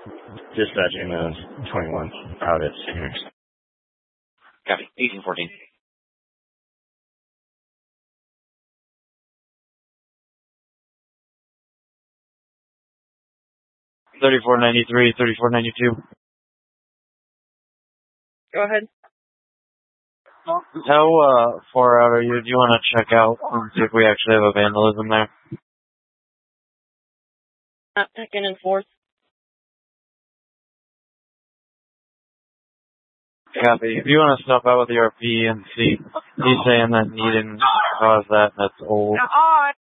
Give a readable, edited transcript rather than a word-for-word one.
Dispatching those 21 out at Seniors. Copy. 1814. $34.93, $34.92. Go ahead. How far out are you? Do you want to check out and see if we actually have a vandalism there? Second and fourth. Copy. If you want to stop out with the RP and see, he's saying that he didn't cause that, that's old. On.